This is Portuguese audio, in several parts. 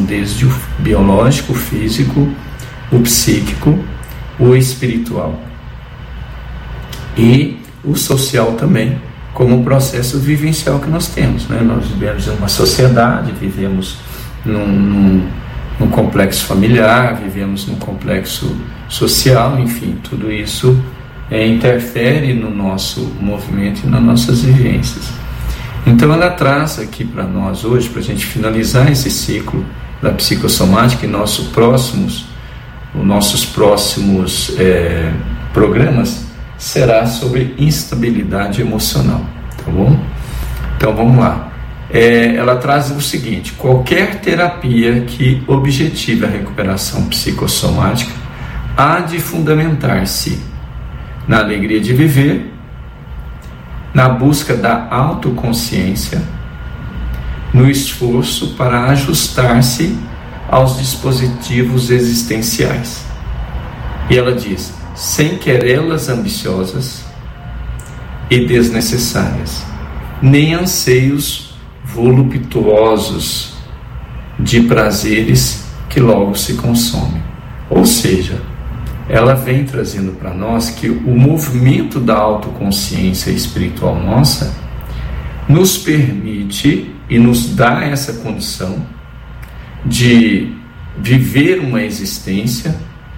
desde o biológico, o físico, o psíquico, o espiritual e o social também, como um processo vivencial que nós temos, né? Nós vivemos em uma sociedade, vivemos num complexo familiar, vivemos num complexo social, enfim, tudo isso interfere no nosso movimento e nas nossas vivências. Então ela traz aqui para nós hoje, para a gente finalizar esse ciclo da psicossomática, e os nossos próximos programas será sobre instabilidade emocional, tá bom? Então vamos lá. Ela traz o seguinte: qualquer terapia que objetive a recuperação psicossomática há de fundamentar-se na alegria de viver, na busca da autoconsciência, no esforço para ajustar-se aos dispositivos existenciais. E ela diz: sem querelas ambiciosas e desnecessárias, nem anseios voluptuosos de prazeres que logo se consomem. Ou seja, ela vem trazendo para nós que o movimento da autoconsciência espiritual nossa nos permite e nos dá essa condição de viver uma existência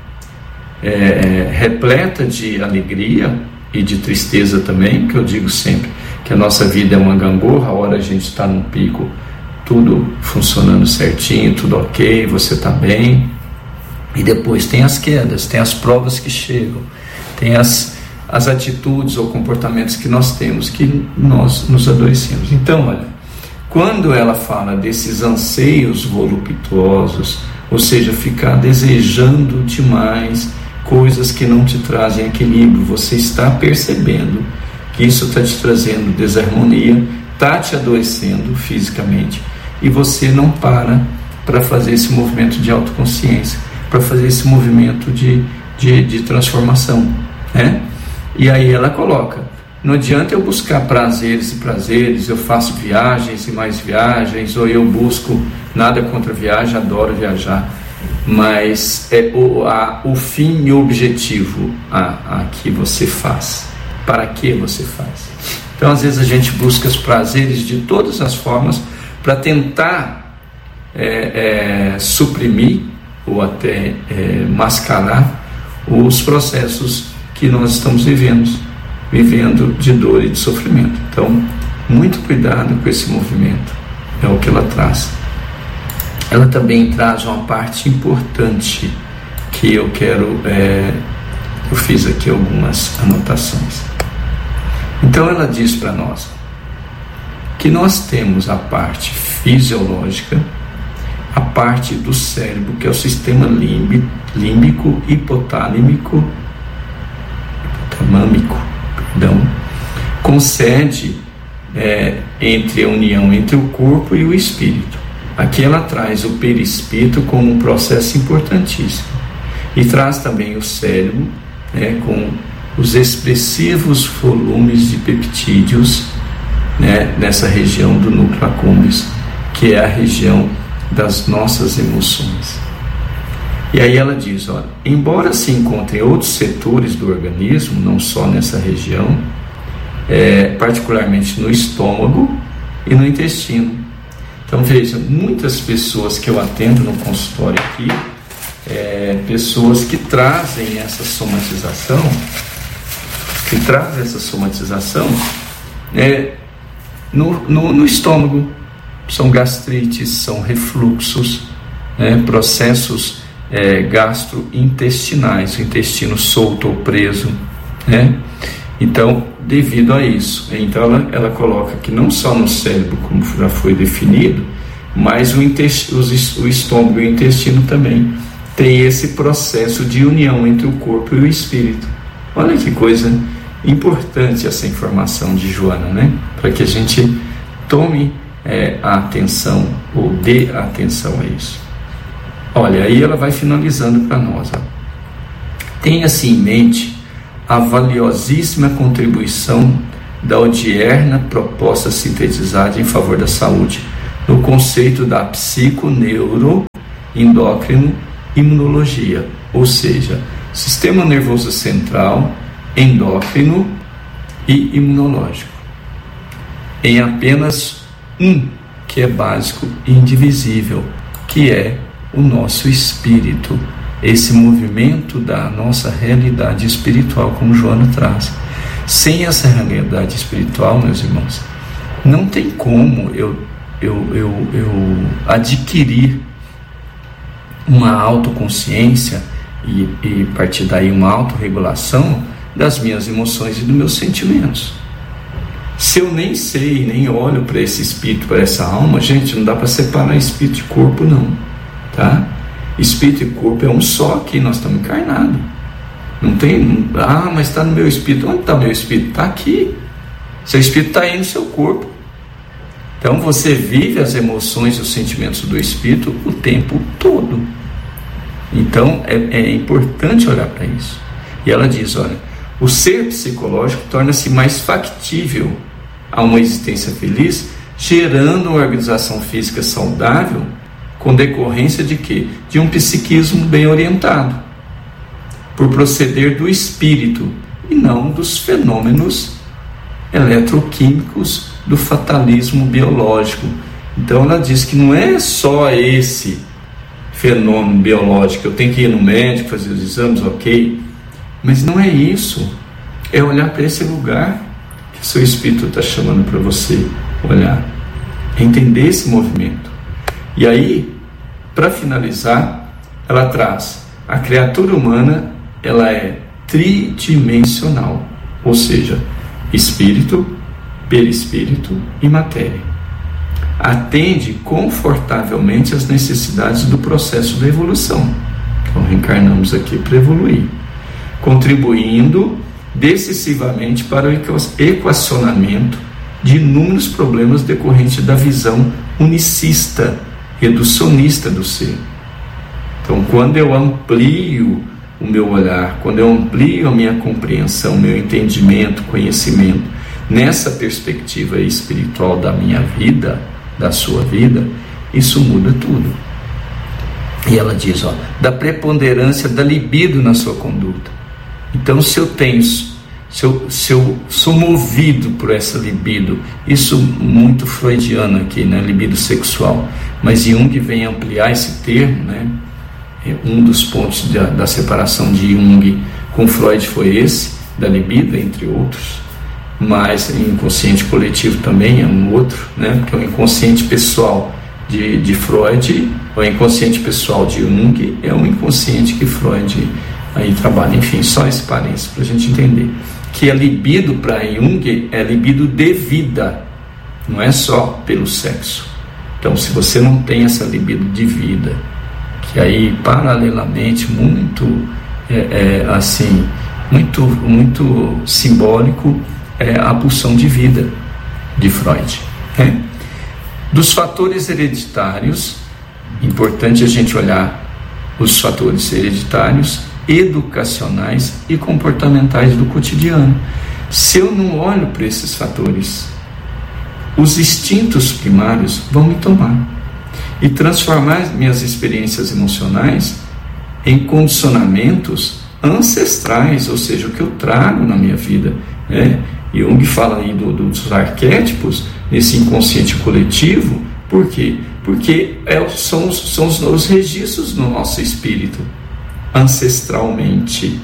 repleta de alegria e de tristeza também, que eu digo sempre que a nossa vida é uma gangorra. A hora a gente está num pico, tudo funcionando certinho, tudo ok, você está bem, e depois tem as quedas, tem as provas que chegam, tem as atitudes ou comportamentos que nós temos, que nós nos adoecemos. Então, olha, quando ela fala desses anseios voluptuosos, ou seja, ficar desejando demais coisas que não te trazem equilíbrio, você está percebendo que isso está te trazendo desarmonia, está te adoecendo fisicamente, e você não para fazer esse movimento de autoconsciência, para fazer esse movimento de transformação, né? E aí ela coloca: não adianta eu buscar prazeres e prazeres, eu faço viagens e mais viagens, ou eu busco, nada contra viagem, adoro viajar, mas o fim e o objetivo a que você faz, para que você faz. Então às vezes a gente busca os prazeres de todas as formas para tentar suprimir ou até mascarar os processos que nós estamos vivendo de dor e de sofrimento. Então, muito cuidado com esse movimento, é o que ela traz. Ela também traz uma parte importante que eu quero, eu fiz aqui algumas anotações. Então ela diz para nós que nós temos a parte fisiológica, a parte do cérebro, que é o sistema límbico, hipotalâmico, concede entre a união entre o corpo e o espírito. Aqui ela traz o perispírito como um processo importantíssimo, e traz também o cérebro, com os expressivos volumes de peptídeos, nessa região do núcleo accumbens, que é a região das nossas emoções. E aí ela diz: olha, embora se encontrem outros setores do organismo, não só nessa região, particularmente no estômago e no intestino. Então veja, muitas pessoas que eu atendo no consultório aqui, pessoas que trazem essa somatização, no estômago. São gastrites, são refluxos, processos gastrointestinais, o intestino solto ou preso, Então, devido a isso, então ela coloca que não só no cérebro, como já foi definido, mas o estômago e o intestino também tem esse processo de união entre o corpo e o espírito. Olha que coisa importante essa informação de Joana, para que a gente tome a atenção, ou dê atenção a isso. Olha, aí ela vai finalizando para nós. Tenha-se em mente a valiosíssima contribuição da odierna proposta sintetizada em favor da saúde no conceito da psiconeuro endócrino, imunologia, ou seja, sistema nervoso central, endócrino e imunológico, em apenas um que é básico e indivisível, que é o nosso espírito, esse movimento da nossa realidade espiritual, como Joana traz. Sem essa realidade espiritual, meus irmãos, não tem como eu adquirir uma autoconsciência e partir daí uma autorregulação das minhas emoções e dos meus sentimentos. Se eu nem sei, nem olho para esse espírito, para essa alma, gente, não dá para separar espírito de corpo, não, tá? Espírito e corpo é um só aqui, nós estamos encarnados. Não tem, mas está no meu espírito. Onde está o meu espírito? Está aqui. Seu espírito está aí no seu corpo. Então você vive as emoções e os sentimentos do espírito o tempo todo. Então é importante olhar para isso. E ela diz, olha, o ser psicológico torna-se mais factível a uma existência feliz, gerando uma organização física saudável, com decorrência de quê? De um psiquismo bem orientado, por proceder do espírito e não dos fenômenos eletroquímicos do fatalismo biológico. Então ela diz que não é só esse fenômeno biológico, eu tenho que ir no médico, fazer os exames, ok, mas não é isso. É olhar para esse lugar que o seu espírito está chamando para você olhar, é entender esse movimento. E aí, para finalizar, ela traz: a criatura humana, ela é tridimensional, ou seja, espírito, perispírito e matéria. Atende confortavelmente às necessidades do processo da evolução. Então reencarnamos aqui para evoluir, contribuindo decisivamente para o equacionamento de inúmeros problemas decorrentes da visão unicista, reducionista do ser. Então, quando eu amplio o meu olhar, quando eu amplio a minha compreensão, meu entendimento, conhecimento, nessa perspectiva espiritual da minha vida, da sua vida, isso muda tudo. E ela diz, da preponderância da libido na sua conduta. Então, se eu sou movido por essa libido, isso muito freudiano aqui, né, libido sexual, mas Jung vem ampliar esse termo, né? Um dos pontos da separação de Jung com Freud foi esse, da libido, entre outros, mas inconsciente coletivo também é um outro, né? Porque o inconsciente pessoal de Freud, o inconsciente pessoal de Jung é um inconsciente que Freud aí trabalha. Enfim, só esse parênteses para a gente entender que a libido para Jung é libido de vida, não é só pelo sexo. Então, se você não tem essa libido de vida, que aí paralelamente muito muito simbólico é a pulsão de vida de Freud, né? Dos fatores hereditários, importante a gente olhar os fatores hereditários, educacionais e comportamentais do cotidiano. Se eu não olho para esses fatores, os instintos primários vão me tomar e transformar minhas experiências emocionais em condicionamentos ancestrais, ou seja, o que eu trago na minha vida, né? Jung fala aí dos arquétipos nesse inconsciente coletivo. Por quê? Porque são os registros do nosso espírito ancestralmente.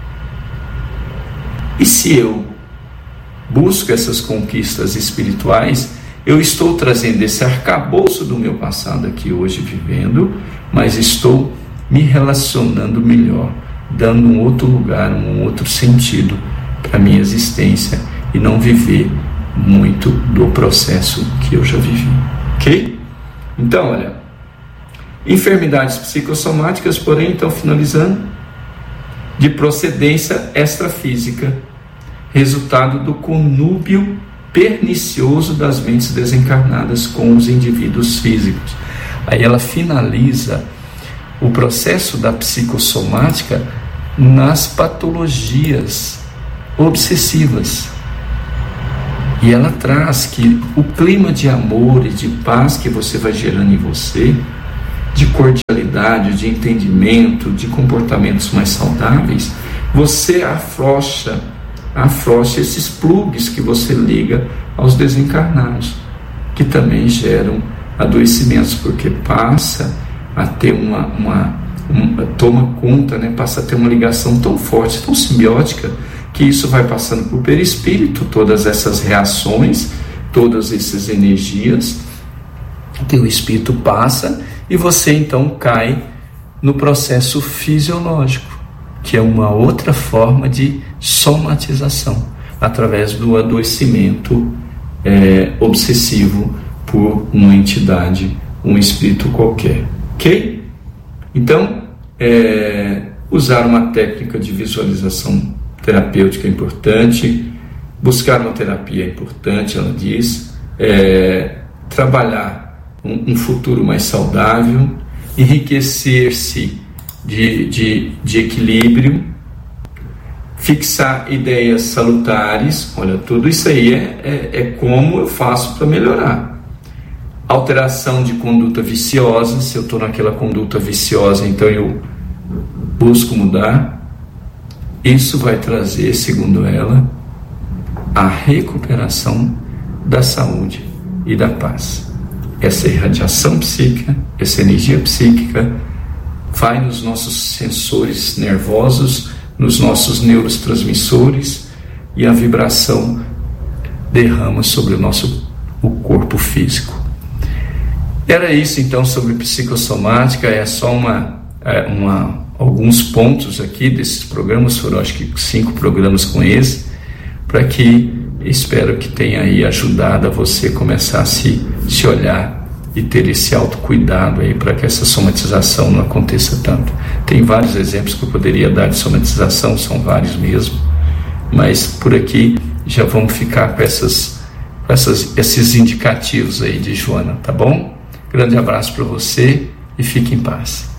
E se eu busco essas conquistas espirituais, eu estou trazendo esse arcabouço do meu passado aqui hoje vivendo, mas estou me relacionando melhor, dando um outro lugar, um outro sentido para a minha existência e não viver muito do processo que eu já vivi, ok? Então, olha, enfermidades psicossomáticas, porém, então finalizando, de procedência extrafísica, resultado do conúbio pernicioso das mentes desencarnadas com os indivíduos físicos. Aí ela finaliza o processo da psicossomática nas patologias obsessivas. E ela traz que o clima de amor e de paz que você vai gerando em você de cordialidade, de entendimento, de comportamentos mais saudáveis, você afrouxa esses plugs que você liga aos desencarnados, que também geram adoecimentos, porque passa a ter toma conta, passa a ter uma ligação tão forte, tão simbiótica, que isso vai passando para o perispírito, todas essas reações, todas essas energias, teu espírito passa e você então cai no processo fisiológico, que é uma outra forma de somatização, através do adoecimento obsessivo por uma entidade, um espírito qualquer. Ok? Então, usar uma técnica de visualização terapêutica é importante, buscar uma terapia é importante, ela diz, trabalhar um futuro mais saudável, enriquecer-se de equilíbrio, fixar ideias salutares. Olha, tudo isso aí é como eu faço para melhorar. Alteração de conduta viciosa, se eu estou naquela conduta viciosa, então eu busco mudar. Isso vai trazer, segundo ela, a recuperação da saúde e da paz. Essa irradiação psíquica, essa energia psíquica vai nos nossos sensores nervosos, nos nossos neurotransmissores, e a vibração derrama sobre o corpo físico. Era isso então sobre psicossomática. É só alguns pontos aqui desses programas, foram acho que 5 programas com esse, para que espero que tenha aí ajudado a você começar a se olhar e ter esse autocuidado aí para que essa somatização não aconteça tanto. Tem vários exemplos que eu poderia dar de somatização, são vários mesmo, mas por aqui já vamos ficar com esses indicativos aí de Joana, tá bom? Grande abraço para você e fique em paz.